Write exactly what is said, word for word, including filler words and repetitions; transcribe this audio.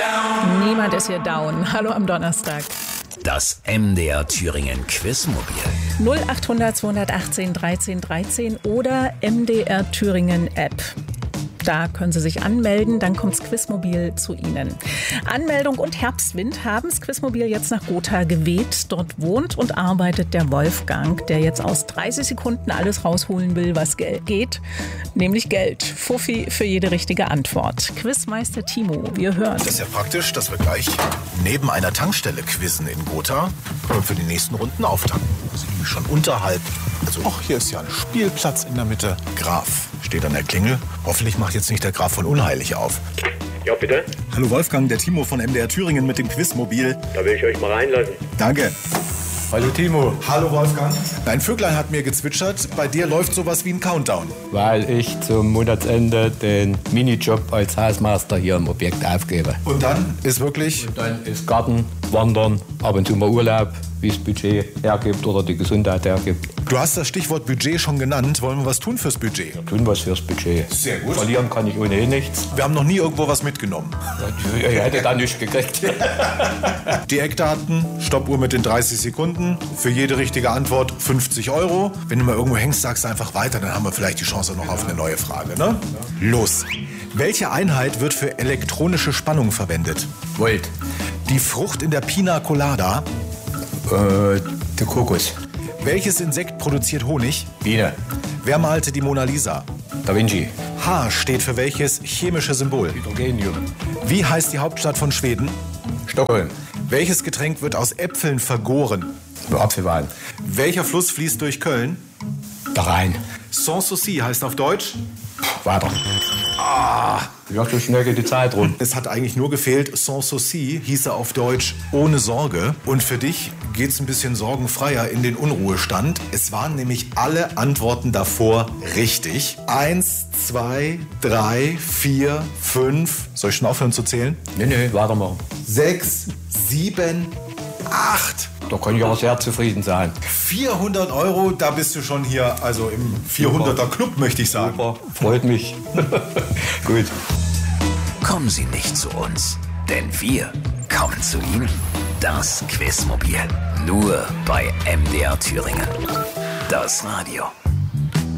down. Niemand ist hier down. Hallo am Donnerstag. Das M D R Thüringen Quizmobil. null achthundert zweihundertachtzehn dreizehn dreizehn oder M D R Thüringen App. Da können Sie sich anmelden, dann kommt das Quizmobil zu Ihnen. Anmeldung und Herbstwind haben das Quizmobil jetzt nach Gotha geweht. Dort wohnt und arbeitet der Wolfgang, der jetzt aus dreißig Sekunden alles rausholen will, was geht, nämlich Geld. Fuffi für jede richtige Antwort. Quizmeister Timo, wir hören. Das ist ja praktisch, dass wir gleich neben einer Tankstelle quizzen in Gotha und für die nächsten Runden auftanken. Wir sind nämlich schon unterhalb. Also, ach, hier ist ja ein Spielplatz in der Mitte. Graf steht an der Klingel. Hoffentlich macht jetzt nicht der Graf von Unheilig auf. Ja, bitte? Hallo Wolfgang, der Timo von M D R Thüringen mit dem Quizmobil. Da will ich euch mal reinlassen. Danke. Hallo Timo. Hallo Wolfgang. Dein Vöglein hat mir gezwitschert, bei dir läuft sowas wie ein Countdown. Weil ich zum Monatsende den Minijob als Hausmeister hier im Objekt aufgebe. Und dann ist wirklich... Und dann ist Garten, Wandern, ab und zu mal Urlaub, wie es Budget hergibt oder die Gesundheit hergibt. Du hast das Stichwort Budget schon genannt. Wollen wir was tun fürs Budget? Wir tun was fürs Budget. Sehr gut. Verlieren kann ich ohnehin nichts. Wir haben noch nie irgendwo was mitgenommen. Ich hätte da nichts gekriegt. Die Eckdaten, Stoppuhr mit den dreißig Sekunden. Für jede richtige Antwort fünfzig Euro. Wenn du mal irgendwo hängst, sagst du einfach weiter, dann haben wir vielleicht die Chance noch auf eine neue Frage, ne? Los. Welche Einheit wird für elektronische Spannung verwendet? Volt. Die Frucht in der Pina Colada. Äh, der Kokos. Welches Insekt produziert Honig? Biene. Wer malte die Mona Lisa? Da Vinci. H steht für welches chemische Symbol? Hydrogenium. Wie heißt die Hauptstadt von Schweden? Stockholm. Welches Getränk wird aus Äpfeln vergoren? Apfelwein. Welcher Fluss fließt durch Köln? Da Rhein. Sans souci heißt auf Deutsch? Weiter. Ah, ja, so schnell geht die Zeit rum. Es hat eigentlich nur gefehlt, sans souci hieße auf Deutsch ohne Sorge. Und für dich geht's ein bisschen sorgenfreier in den Unruhestand. Es waren nämlich alle Antworten davor richtig. Eins, zwei, drei, vier, fünf. Soll ich schon aufhören zu zählen? Nee, nee, weitermachen. Sechs, sieben, acht. Da kann ich auch sehr zufrieden sein. vierhundert Euro, da bist du schon hier, also im vierhunderter Club, möchte ich sagen. Super, freut mich. Gut. Kommen Sie nicht zu uns, denn wir kommen zu Ihnen. Das Quizmobil. Nur bei M D R Thüringen. Das Radio.